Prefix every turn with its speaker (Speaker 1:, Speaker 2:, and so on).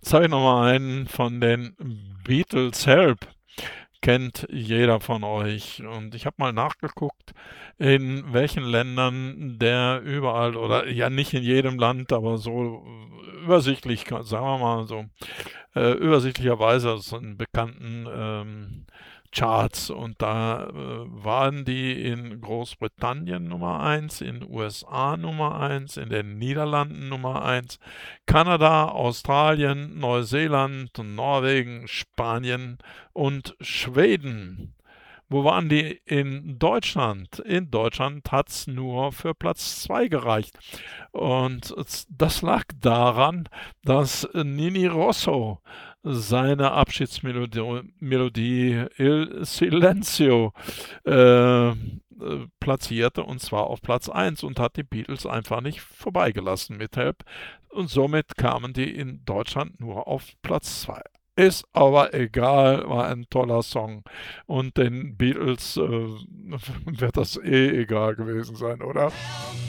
Speaker 1: Jetzt habe ich noch mal einen von den Beatles, „Help“, kennt jeder von euch. Und ich habe mal nachgeguckt, in welchen Ländern der überall oder ja, nicht in jedem Land, aber so übersichtlich, sagen wir mal so, übersichtlicherweise aus den bekannten Charts. Und da waren die in Großbritannien Nummer eins, in USA Nummer eins, in den Niederlanden Nummer eins, Kanada, Australien, Neuseeland, Norwegen, Spanien und Schweden. Wo waren die in Deutschland? In Deutschland hat es nur für Platz 2 gereicht. Und das lag daran, dass Nini Rosso seine Abschiedsmelodie Il Silenzio platzierte, und zwar auf Platz 1, und hat die Beatles einfach nicht vorbeigelassen mit Help. Und somit kamen die in Deutschland nur auf Platz 2. Ist aber egal, war ein toller Song. Und den Beatles wird das eh egal gewesen sein, oder?